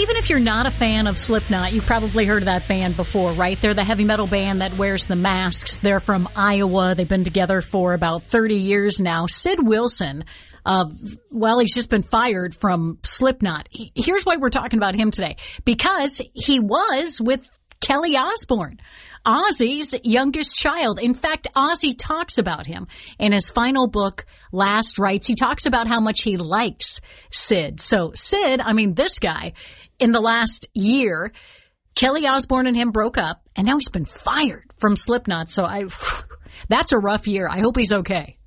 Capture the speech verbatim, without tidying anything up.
even if you're not a fan of Slipknot, you've probably heard of that band before, right? They're the heavy metal band that wears the masks. They're from Iowa. They've been together for about thirty years now. Sid Wilson, uh, well, he's just been fired from Slipknot. Here's why we're talking about him today. Because he was with Kelly Osbourne, Ozzy's youngest child. In fact, Ozzy talks about him in his final book, Last Rites. He talks about how much he likes Sid. So Sid, I mean, this guy, in the last year, Kelly Osbourne and him broke up, and now he's been fired from Slipknot. So I, that's a rough year. I hope he's okay.